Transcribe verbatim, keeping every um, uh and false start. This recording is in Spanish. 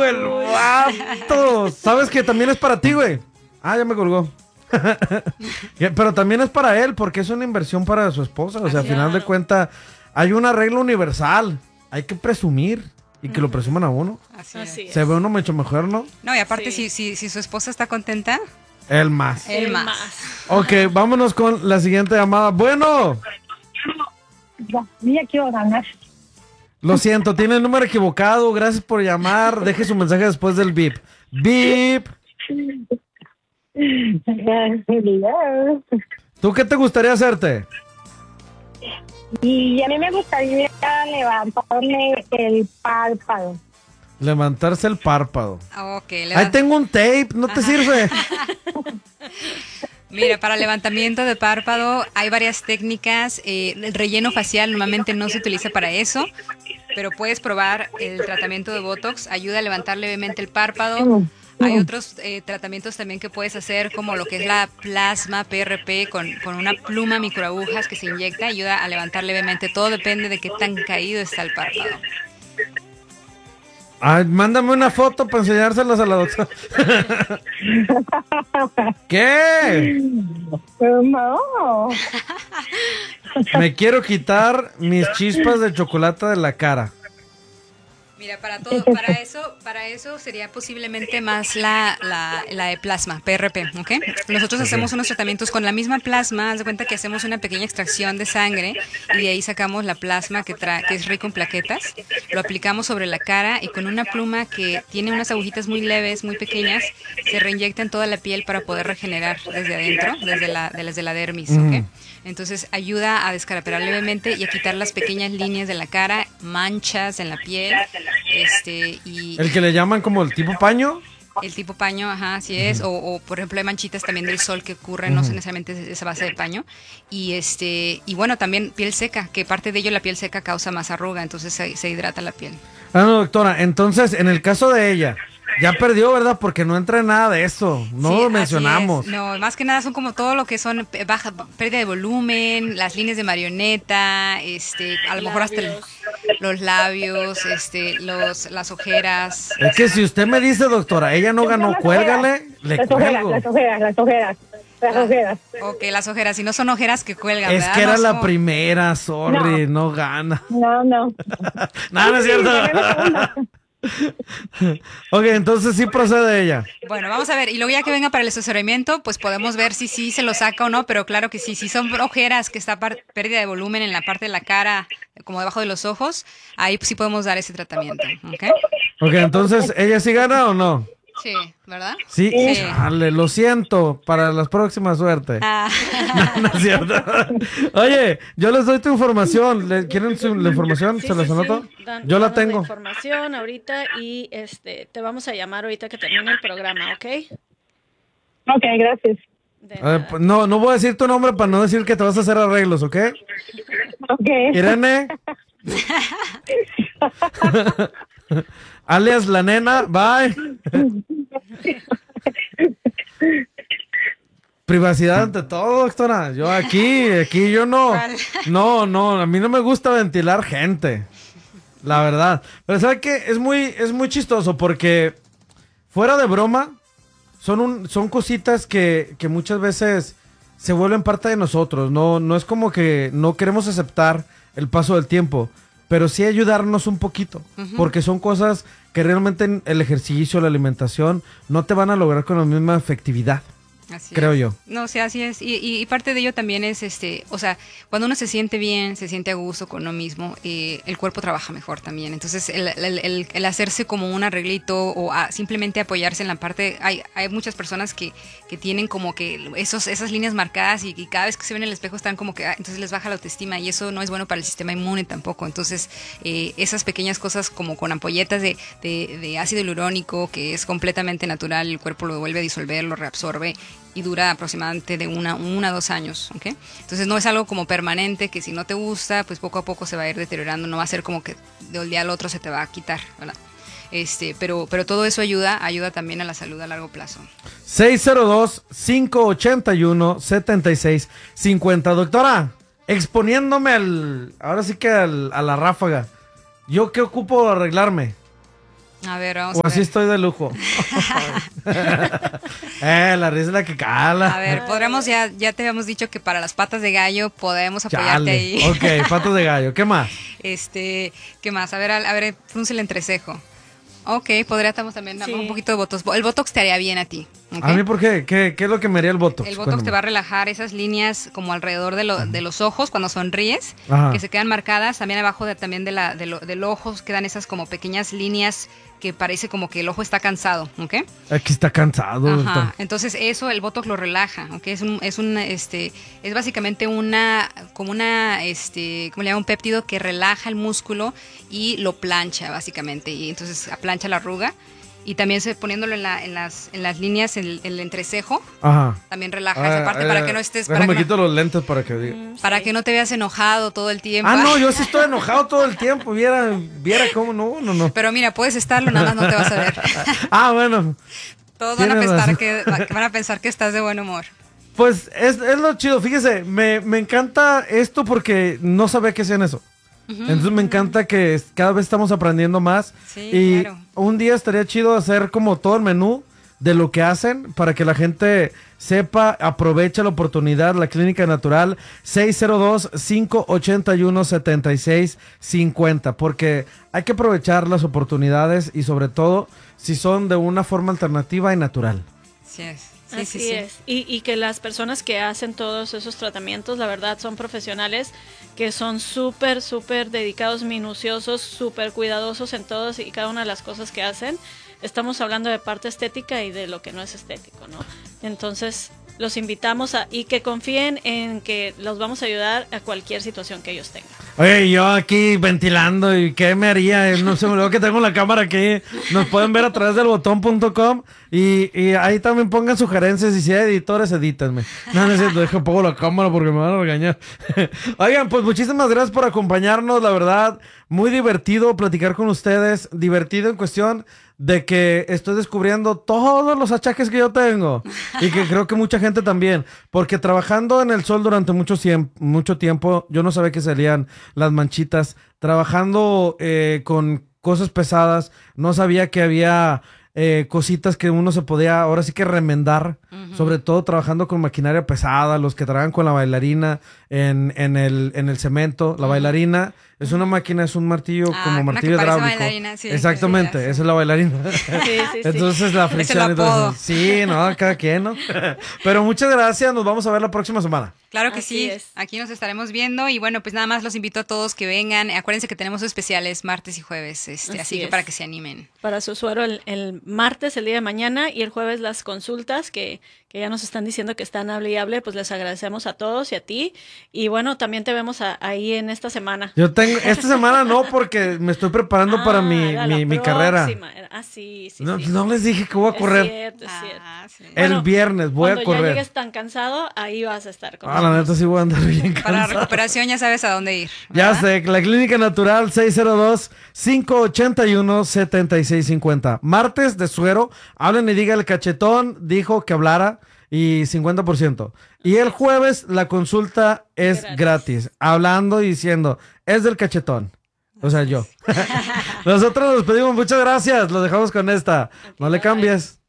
el vato. ¿Sabes que también es para ti, güey? Ah, ya me colgó. Pero también es para él, porque es una inversión para su esposa. O sea, al final de cuentas, hay una regla universal. Hay que presumir. Y que lo presuman a uno. Así es. Así es. Se ve uno mucho mejor, ¿no? No, y aparte, Sí. si, si, si su esposa está contenta, él más. él El más. más. Ok, vámonos con la siguiente llamada. Bueno. Mira, quiero ganar. Lo siento, tiene el número equivocado. Gracias por llamar. Deje su mensaje después del beep. Beep. ¿Tú qué te gustaría hacerte? Y a mí me gustaría levantarme el párpado. Levantarse el párpado. Ok, Ahí levant- tengo un tape, ¿no te sirve? Mira, para levantamiento de párpado hay varias técnicas. Eh, el relleno facial normalmente no se utiliza para eso, pero puedes probar el tratamiento de Botox. Ayuda a levantar levemente el párpado. Hay otros eh, tratamientos también que puedes hacer, como lo que es la plasma P R P con, con una pluma microagujas que se inyecta. Ayuda a levantar levemente. Todo depende de qué tan caído está el párpado. Ay, mándame una foto para enseñárselas a la doctora. ¿Qué? No. Me quiero quitar mis chispas de chocolate de la cara. Mira, para todo, para eso, para eso sería posiblemente más la, la, la de plasma, P R P, ¿ok? Nosotros hacemos unos tratamientos con la misma plasma. Haz de cuenta que hacemos una pequeña extracción de sangre y de ahí sacamos la plasma que, tra que es rico en plaquetas. Lo aplicamos sobre la cara y con una pluma que tiene unas agujitas muy leves, muy pequeñas, se reinyecta en toda la piel para poder regenerar desde adentro, desde la, desde la dermis, ¿ok? Entonces ayuda a descarapelar levemente y a quitar las pequeñas líneas de la cara, manchas en la piel, este y El que le llaman como el tipo paño. el tipo paño, ajá, así es, o, o por ejemplo hay manchitas también del sol que ocurren, no son necesariamente esa base de paño, y este y bueno, también piel seca, que parte de ello la piel seca causa más arruga, entonces se, se hidrata la piel. Ah, no, doctora, entonces en el caso de ella, ya perdió, ¿verdad? Porque no entra en nada de eso, no Sí, lo así mencionamos. es. No, más que nada son como todo lo que son eh, baja pérdida de volumen, las líneas de marioneta, este, a lo mejor hasta el- los labios, este, los, las ojeras. Es que si usted me dice, doctora, ella no ganó, cuélgale, le Las ojeras, cuelgo. las ojeras, las ojeras, las ojeras. Ok, las ojeras, si no son ojeras que cuelgan, Es ¿verdad? que era No la como- primera, sorry, no, gana. No, no. No, no es cierto. Ok, entonces sí procede ella. Bueno, vamos a ver, y luego ya que venga para el asesoramiento, pues podemos ver si sí se lo saca o no, pero claro que sí, si son ojeras que está par- pérdida de volumen en la parte de la cara, como debajo de los ojos, ahí sí podemos dar ese tratamiento, ¿ok? Ok, entonces, ¿ella sí gana o no? Sí, ¿verdad? Sí, Sí. chale, lo siento, para las próximas suerte. Ah. No, no es cierto. Oye, yo les doy tu información. ¿Le- ¿Quieren su, la información? Sí, ¿Se las sí, anoto? sí. Dan- Yo la danos tengo. información ahorita y este te vamos a llamar ahorita que termine el programa, ¿ok? Ok, gracias. De A ver, nada. pues, no, no voy a decir tu nombre para no decir que te vas a hacer arreglos, ¿ok? Ok. Irene. Alias la nena, bye. Privacidad ante todo, doctora. Yo aquí, aquí yo no. ¿Cuál? No, no, a mí no me gusta ventilar gente. La verdad. Pero ¿sabe qué? Es muy, es muy chistoso porque fuera de broma, son un, son cositas que, que muchas veces se vuelven parte de nosotros. No, no es como que no queremos aceptar el paso del tiempo, pero sí ayudarnos un poquito, porque son cosas que realmente en el ejercicio, la alimentación, no te van a lograr con la misma efectividad. Así Creo es. yo. No, sí, así es. Y, y, y parte de ello también es, este, o sea, cuando uno se siente bien, se siente a gusto con uno mismo, eh, el cuerpo trabaja mejor también. Entonces, el, el, el, el hacerse como un arreglito o a simplemente apoyarse en la parte, hay, hay muchas personas que, que tienen como que esos, esas líneas marcadas y, y cada vez que se ven en el espejo están como que, ah, entonces les baja la autoestima y eso no es bueno para el sistema inmune tampoco. Entonces, eh, esas pequeñas cosas como con ampolletas de, de, de ácido hialurónico, que es completamente natural, el cuerpo lo vuelve a disolver, lo reabsorbe y dura aproximadamente de una, una a dos años, ¿ok? Entonces no es algo como permanente que si no te gusta, pues poco a poco se va a ir deteriorando, no va a ser como que de un día al otro se te va a quitar, ¿verdad? Este, pero, pero todo eso ayuda, ayuda también a la salud a largo plazo. seis cero dos, cinco ocho uno, siete seis cinco cero. Doctora, exponiéndome al, ahora sí que al- a la ráfaga, ¿yo qué ocupo arreglarme? A ver, vamos O a así ver. estoy de lujo. eh, la risa es la que cala. A ver, podríamos, ya, ya te habíamos dicho que para las patas de gallo podemos apoyarte Chale. ahí. Ok, patos de gallo. ¿Qué más? Este, ¿qué más? A ver, a, a ver, frunce el entrecejo. Ok, podríamos también dar Sí. un poquito de botox. El botox te haría bien a ti. ¿ok? ¿A mí por qué? ¿Qué, qué es lo que me haría el botox? El botox Cuéntame. te va a relajar esas líneas como alrededor de, lo- de los ojos cuando sonríes, Ajá. que se quedan marcadas. También abajo de, también de la, de lo- del ojo quedan esas como pequeñas líneas que parece como que el ojo está cansado, ¿ok? Aquí está cansado. Ajá. está- Entonces eso el botox lo relaja, ¿ok? Es un, es un, este, es básicamente una, como una, este, ¿cómo le llama? Un péptido que relaja el músculo y lo plancha básicamente, y entonces plancha la arruga. Y también se, poniéndolo en, la, en, las, en las líneas, en el, el entrecejo, Ajá. también relaja esa parte Ah, para eh, que no estés, para Déjame que no, quito los lentes para que diga. para que no te veas enojado todo el tiempo. Ah, no, yo sí estoy enojado todo el tiempo. Viera, viera cómo no, no, no. Pero mira, puedes estarlo, nada más no te vas a ver. Ah, bueno. Todos van a, Tienes pensar razón. que, van a pensar que estás de buen humor. Pues es, es lo chido. Fíjese, me, me encanta esto porque no sabía que hacían eso. Entonces me encanta que es- cada vez estamos aprendiendo más. Sí, y claro. un día estaría chido hacer como todo el menú de lo que hacen para que la gente sepa, aproveche la oportunidad. La Clínica Natural seis cero dos, cinco ocho uno, siete seis cinco cero, porque hay que aprovechar las oportunidades y sobre todo si son de una forma alternativa y natural. Sí es. Sí, Así sí, sí. es. Y, y que las personas que hacen todos esos tratamientos, la verdad, son profesionales que son súper, súper dedicados, minuciosos, súper cuidadosos en todas y cada una de las cosas que hacen. Estamos hablando de parte estética y de lo que no es estético, ¿no? Entonces, los invitamos a y que confíen en que los vamos a ayudar a cualquier situación que ellos tengan. Oye, yo aquí ventilando, ¿y qué me haría? No se me olvidó que tengo la cámara aquí. Nos pueden ver a través del botón punto com y, y ahí también pongan sugerencias y si hay editores, edítenme. No, no es cierto, dejo pongo la cámara porque me van a regañar. Oigan, pues muchísimas gracias por acompañarnos, la verdad, muy divertido platicar con ustedes, divertido en cuestión de que estoy descubriendo todos los achaques que yo tengo y que creo que mucha gente también, porque trabajando en el sol durante mucho, siem- mucho tiempo, yo no sabía que salían las manchitas, trabajando eh, con cosas pesadas, no sabía que había eh, cositas que uno se podía ahora sí que remendar, uh-huh. Sobre todo trabajando con maquinaria pesada, los que trabajan con la bailarina en, en, el, en el cemento, la uh-huh. bailarina es una máquina, es un martillo ah, como martillo hidráulico. Sí, exactamente, sí, sí. esa es la bailarina. Sí, sí, sí. Entonces la fricción. Entonces, sí, no, cada quien, ¿no? Pero muchas gracias, nos vamos a ver la próxima semana. Claro que Así sí, es. Aquí nos estaremos viendo y bueno, pues nada más los invito a todos que vengan. Acuérdense que tenemos especiales martes y jueves, este, así, así que es. para que se animen. Para su suero el, el martes, el día de mañana, y el jueves las consultas que, que ya nos están diciendo que están hable y hable, pues les agradecemos a todos y a ti. Y bueno, también te vemos a, ahí en esta semana. Yo tengo, esta semana no, porque me estoy preparando ah, para mi, mi, mi carrera. Ah, sí, sí, no, sí. no les dije que voy a correr. Es cierto, es cierto. Ah, sí. El Bueno, viernes voy a Cuando correr. ya llegues tan cansado, ahí vas a estar con Ah, la neta sí voy a andar bien cansado. Para la recuperación ya sabes a dónde ir, ya ¿verdad? sé, la Clínica Natural seis cero dos, cinco ocho uno, siete seis cinco cero. Martes de suero, hablen y diga el cachetón, dijo que hablara y cincuenta por ciento. Y el jueves la consulta es gratis, gratis hablando y diciendo, es del cachetón. O sea, yo. Nosotros nos pedimos muchas gracias, los dejamos con esta. Okay, no le cambies.